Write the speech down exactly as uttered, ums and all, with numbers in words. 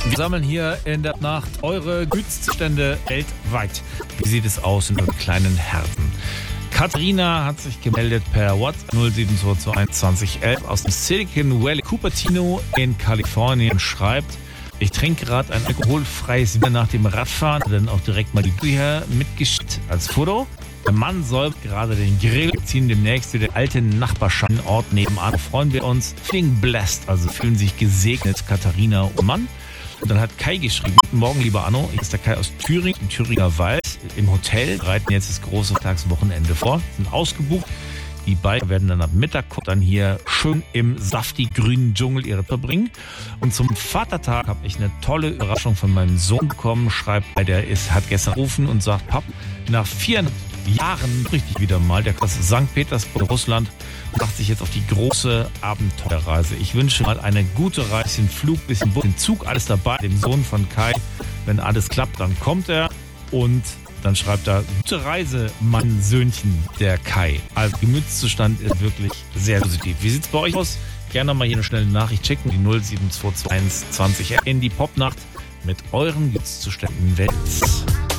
Wir sammeln hier in der Nacht eure Gütszustände weltweit. Wie sieht es aus in euren kleinen Herzen? Katharina hat sich gemeldet per WhatsApp null sieben zwei zwei eins zwanzig elf aus dem Silicon Valley Cupertino in Kalifornien, schreibt: Ich trinke gerade ein alkoholfreies Bier nach dem Radfahren, dann auch direkt mal die Bücher mitgeschickt als Foto. Der Mann säubt gerade den Grill, wir ziehen demnächst wieder den alten Nachbarschaftsort nebenan. Freuen wir uns. Feeling blessed, also fühlen sich gesegnet, Katharina und Mann. Und dann hat Kai geschrieben: Guten Morgen, lieber Anno. Hier ist der Kai aus Thüringen, im Thüringer Wald, im Hotel. Bereiten jetzt das große Tagswochenende vor. Sind ausgebucht. Die beiden werden dann ab Mittag dann hier schön im saftig grünen Dschungel ihre verbringen. Und zum Vatertag habe ich eine tolle Überraschung von meinem Sohn bekommen. Schreibt, der ist, hat gestern gerufen und sagt: Papp, nach vier Jahren richtig wieder mal, der aus Sankt Petersburg, Russland, macht sich jetzt auf die große Abenteuerreise. Ich wünsche mal eine gute Reise, bisschen Flug, bisschen Bus, den Zug, alles dabei. Dem Sohn von Kai, wenn alles klappt, dann kommt er. Und dann schreibt er: Gute Reise, mein Söhnchen, der Kai. Also Gemütszustand ist wirklich sehr positiv. Wie sieht's bei euch aus? Gerne mal hier eine schnelle Nachricht schicken, die null sieben zwei zwei eins zwanzig in die Popnacht mit euren Gemütszuständen Welt.